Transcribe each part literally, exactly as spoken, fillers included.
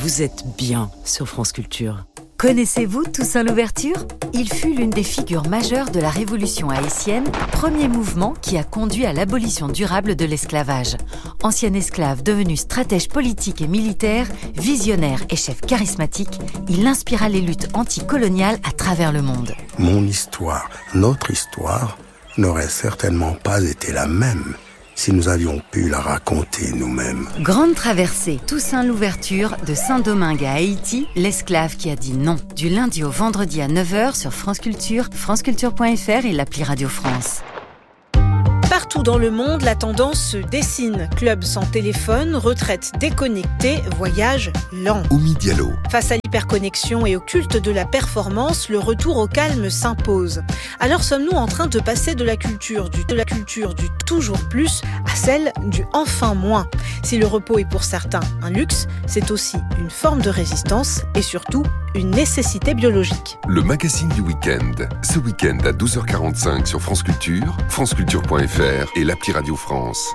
vous êtes bien sur France Culture. Connaissez-vous Toussaint Louverture ? Il fut l'une des figures majeures de la Révolution haïtienne, premier mouvement qui a conduit à l'abolition durable de l'esclavage. Ancien esclave devenu stratège politique et militaire, visionnaire et chef charismatique, il inspira les luttes anticoloniales à travers le monde. Mon histoire, notre histoire, n'aurait certainement pas été la même si nous avions pu la raconter nous-mêmes. Grande traversée, Toussaint Louverture, de Saint-Domingue à Haïti, l'esclave qui a dit non. Du lundi au vendredi à neuf heures sur France Culture, franceculture point f r et l'appli Radio France. Partout dans le monde, la tendance se dessine. Club sans téléphone, retraite déconnectée, voyage lent. Oumi Diallo. Face à l'hyperconnexion et au culte de la performance, le retour au calme s'impose. Alors sommes-nous en train de passer de la culture du, de la culture du toujours plus à celle du enfin moins ? Si le repos est pour certains un luxe, c'est aussi une forme de résistance et surtout une nécessité biologique. Le magazine du week-end. Ce week-end à douze heures quarante-cinq sur France Culture, franceculture point f r et l'appli Radio France.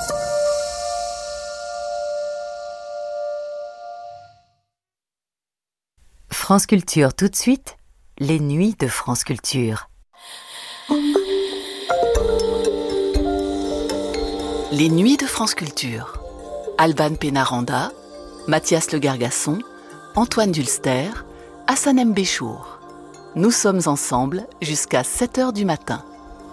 France Culture tout de suite, les nuits de France Culture. Les nuits de France Culture. Alban Pénaranda, Mathias Le Gargasson, Antoine Dulster, Hassanem Béchour. Nous sommes ensemble jusqu'à sept heures du matin.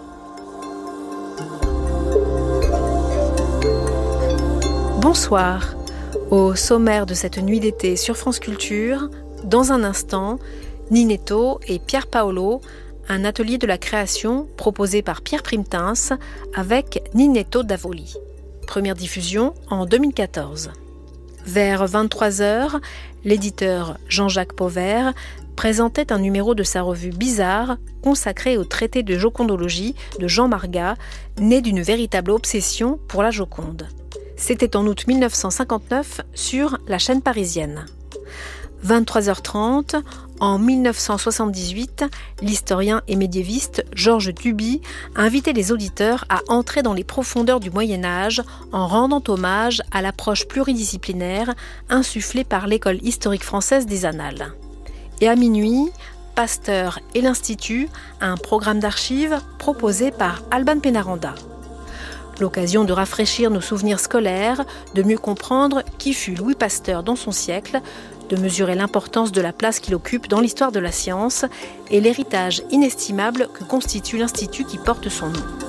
Bonsoir. Au sommaire de cette nuit d'été sur France Culture, dans un instant, Ninetto et Pier Paolo, un atelier de la création proposé par Pierre Primetens avec Ninetto Davoli. Première diffusion en deux mille quatorze. Vers vingt-trois heures, l'éditeur Jean-Jacques Pauvert présentait un numéro de sa revue Bizarre consacré au traité de jocondologie de Jean Margat, né d'une véritable obsession pour la Joconde. C'était en août mille neuf cent cinquante-neuf sur la chaîne parisienne. vingt-trois heures trente, en mille neuf cent soixante-dix-huit, l'historien et médiéviste Georges Duby invitait les auditeurs à entrer dans les profondeurs du Moyen-Âge en rendant hommage à l'approche pluridisciplinaire insufflée par l'école historique française des Annales. Et à minuit, Pasteur et l'Institut, un programme d'archives proposé par Alban Pénaranda. L'occasion de rafraîchir nos souvenirs scolaires, de mieux comprendre qui fut Louis Pasteur dans son siècle, de mesurer l'importance de la place qu'il occupe dans l'histoire de la science et l'héritage inestimable que constitue l'Institut qui porte son nom.